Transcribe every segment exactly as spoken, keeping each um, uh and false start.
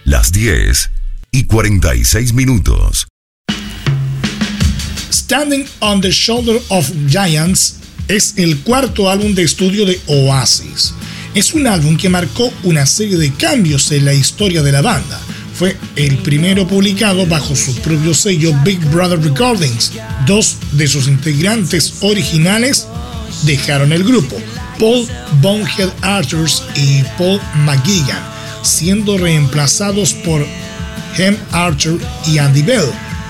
Las diez y cuarenta y seis minutos. Standing on the Shoulder of Giants es el cuarto álbum de estudio de Oasis. Es un álbum que marcó una serie de cambios en la historia de la banda. Fue el primero publicado bajo su propio sello Big Brother Recordings. Dos de sus integrantes originales dejaron el grupo, Paul Bonehead Archers y Paul McGuigan, siendo reemplazados por Hem Archer y Andy Bell.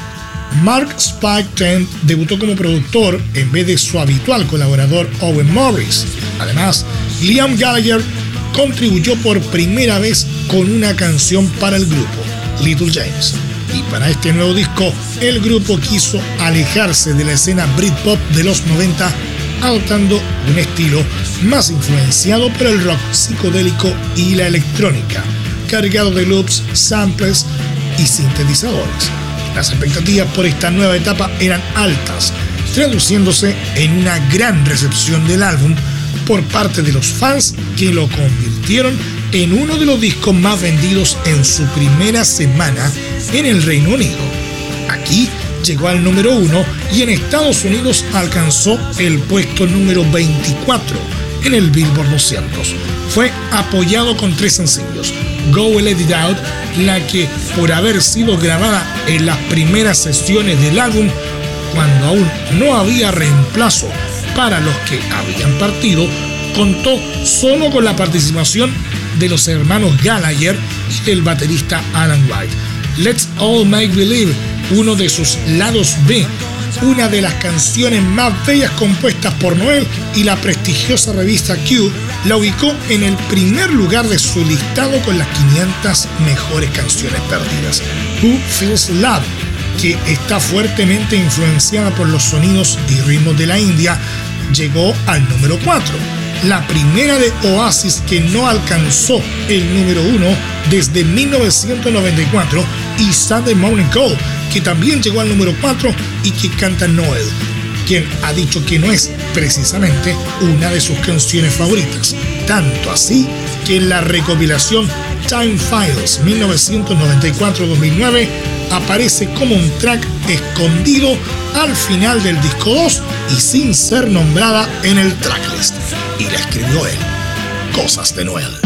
Mark Spike Trent debutó como productor en vez de su habitual colaborador Owen Morris. Además, Liam Gallagher contribuyó por primera vez con una canción para el grupo, Little James. Y para este nuevo disco, el grupo quiso alejarse de la escena Britpop de los noventa, adoptando un estilo más influenciado por el rock psicodélico y la electrónica, cargado de loops, samples y sintetizadores. Las expectativas por esta nueva etapa eran altas, traduciéndose en una gran recepción del álbum por parte de los fans, que lo convirtieron en uno de los discos más vendidos en su primera semana en el Reino Unido. Aquí llegó al número uno y en Estados Unidos alcanzó el puesto número veinticuatro en el Billboard doscientos. Fue apoyado con tres sencillos: Go Let It Out, la que, por haber sido grabada en las primeras sesiones del álbum, cuando aún no había reemplazo para los que habían partido, contó solo con la participación de los hermanos Gallagher y del baterista Alan White. Let's All Make Believe, uno de sus lados B, una de las canciones más bellas compuestas por Noel, y la prestigiosa revista Q la ubicó en el primer lugar de su listado con las quinientas mejores canciones perdidas. Who Feels Love, que está fuertemente influenciada por los sonidos y ritmos de la India, llegó al número cuatro. La primera de Oasis que no alcanzó el número uno desde mil novecientos noventa y cuatro, y Sunday Morning Call, que también llegó al número cuatro y que canta Noel, quien ha dicho que no es precisamente una de sus canciones favoritas. Tanto así que en la recopilación Time Files mil novecientos noventa y cuatro a dos mil nueve aparece como un track escondido al final del disco dos y sin ser nombrada en el tracklist. Y la escribió él. Cosas de Noel.